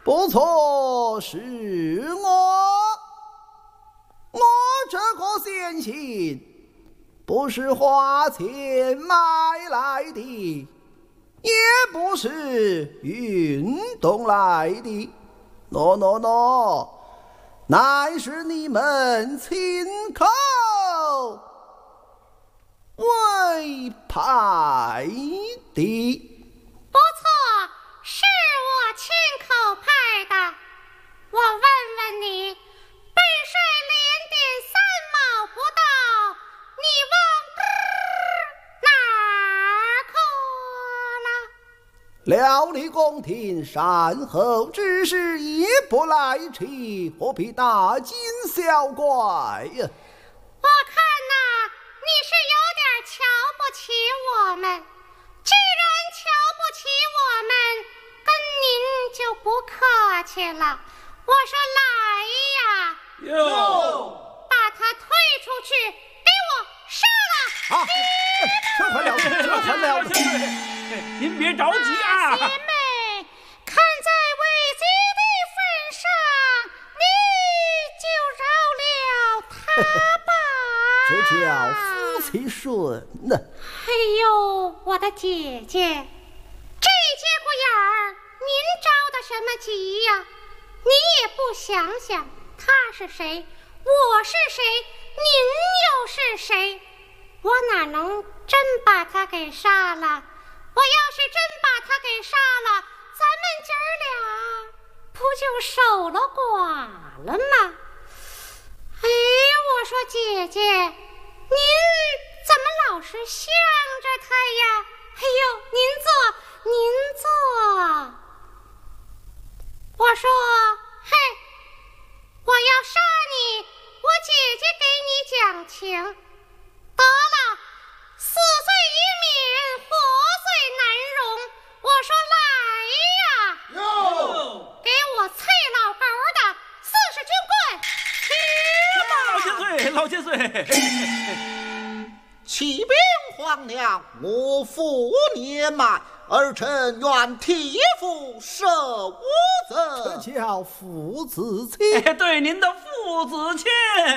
不错，是我这个先行不是花钱买来的，也不是运动来的， no， 乃是你们亲口委派的。 不错，是我亲口派的。我问问你，本帅连点3毛不到，你往哪儿去了？ 料理宫廷善后之事也不来迟，何必大惊小怪呀？ 我看呐，你是有点瞧不起我们。既然瞧不起我们，跟您就不客气了。我说来呀， 哟， 把他推出去，给我杀了！ 啊，这快了，这快了！ 您别着急啊， 姐妹，看在为己的份上，你就饶了他吧。 这叫夫妻顺呢。 哎呦，我的姐姐，这节骨眼儿，您着的什么急呀？你也不想想，他是谁，我是谁，您又是谁？我哪能真把他给杀了？我要是真把他给杀了，咱们姐儿俩不就守了寡了吗？哎，我说姐姐，您怎么老是向着他呀？哎呦，您坐。我说，嘿，我要杀你，我姐姐给你讲情。得了，死罪已免，活罪难容。我说来呀， 哟， 给我啐老狗的40军棍，去吧！ 老千岁， 启禀皇娘，我父年迈，儿臣愿替父受无这责。 叫父子情。 对您的父子亲。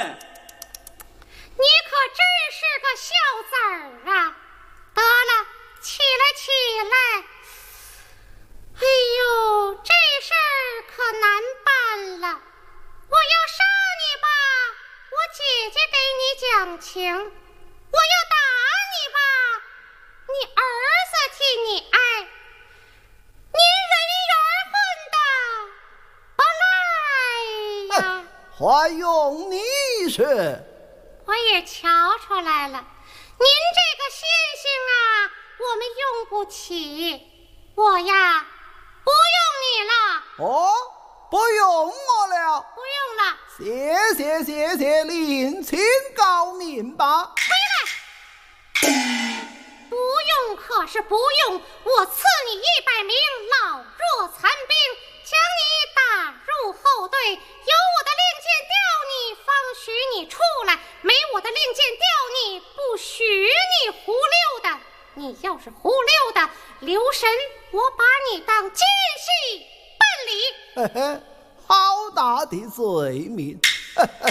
你可真是个孝子儿啊！得了，起来！哎呦，这事儿可难办了。我要杀你吧，我姐姐给你讲情；我要打你吧，你儿子替你挨。您人缘混的不赖呀！ 还用你说？ 我也瞧出来了，您这个先生啊，我们用不起。我呀，不用你了。 哦，不用我了。 不用了。 谢谢，另请高明吧。 回来。不用可是不用，我赐你100名老弱残兵，将你打入后队，有我的令箭调你，方许你出来；没我的令箭调你，不许你胡溜达。你要是胡溜达，留神我把你当奸细办理。 嘿嘿，好大的罪名！